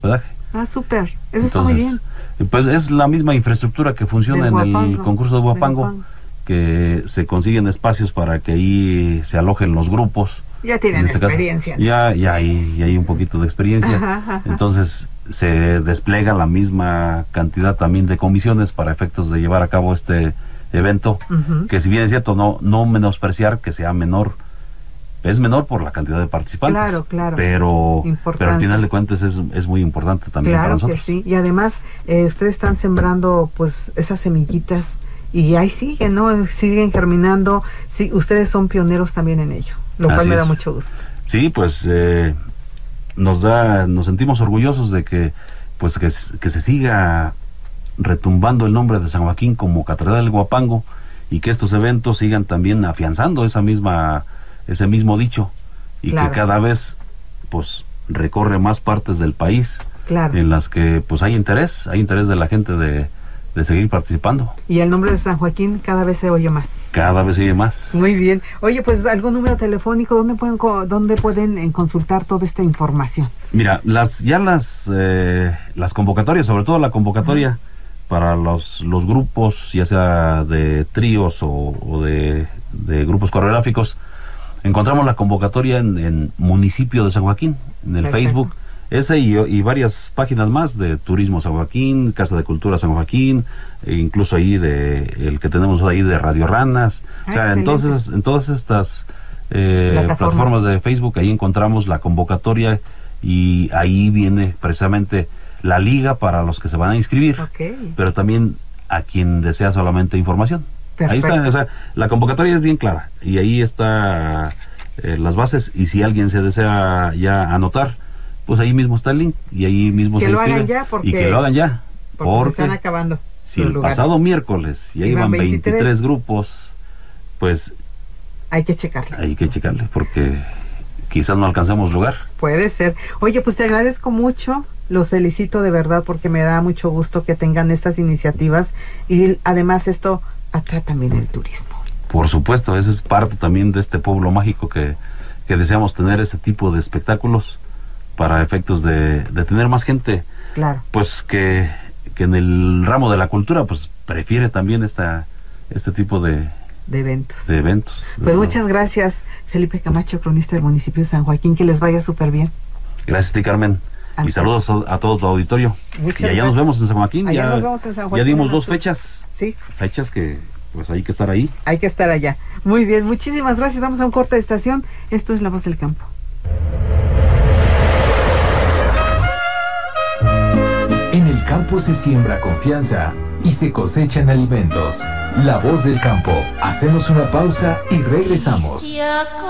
hospedaje. Ah, súper, eso está muy bien. Pues es la misma infraestructura que funciona en el concurso de Huapango, que se consiguen espacios para que ahí se alojen los grupos. Ya tienen experiencia. Ya hay un poquito de experiencia. Ajá. Entonces se despliega la misma cantidad también de comisiones para efectos de llevar a cabo este evento, que si bien es cierto, no menospreciar que sea menor, es menor por la cantidad de participantes. Claro. Pero al final de cuentas es muy importante también para nosotros. Claro que sí, y además ustedes están sembrando pues esas semillitas y ahí siguen, ¿no? Siguen germinando. Sí, ustedes son pioneros también en ello, lo cual me da mucho gusto. Sí, pues nos sentimos orgullosos de que pues que se siga retumbando el nombre de San Joaquín como Catedral del Huapango, y que estos eventos sigan también afianzando ese mismo dicho, y que cada vez pues recorre más partes del país, en las que pues hay interés de la gente de seguir participando. Y el nombre de San Joaquín cada vez se oye más. Cada vez se oye más. Muy bien. Oye, pues algún número telefónico, ¿dónde pueden consultar toda esta información? Mira, las convocatorias, sobre todo la convocatoria para los grupos, ya sea de tríos o de grupos coreográficos, encontramos la convocatoria en Municipio de San Joaquín, en el Facebook. Ese y varias páginas más de Turismo San Joaquín, Casa de Cultura San Joaquín, e incluso ahí el que tenemos ahí de Radio Ranas. O sea, en todas estas plataformas de Facebook, ahí encontramos la convocatoria, y ahí viene precisamente la liga para los que se van a inscribir, pero también a quien desea solamente información. Ahí está, o sea, la convocatoria es bien clara, y ahí está las bases, y si alguien se desea ya anotar, pues ahí mismo está el link, y ahí mismo se inscribe. Y que lo hagan ya, porque se están acabando. Si el pasado miércoles ya iban 23 grupos, pues hay que checarle. Porque quizás no alcancemos lugar. Puede ser. Oye, pues te agradezco mucho, los felicito de verdad, porque me da mucho gusto que tengan estas iniciativas, y además esto atrae también el turismo. Por supuesto, esa es parte también de este pueblo mágico que deseamos tener ese tipo de espectáculos, para efectos de tener más gente, pues que en el ramo de la cultura pues prefiere también este tipo de eventos. Pues muchas gracias, Felipe Camacho, cronista del municipio de San Joaquín, que les vaya súper bien. Gracias a ti, Carmen, y saludos a todo tu auditorio. Y allá nos vemos en San Joaquín. Ya dimos 2 fechas. Sí. Fechas que pues hay que estar ahí. Hay que estar allá. Muy bien, muchísimas gracias. Vamos a un corte de estación. Esto es La Voz del Campo. En el campo se siembra confianza y se cosechan alimentos. La Voz del Campo. Hacemos una pausa y regresamos.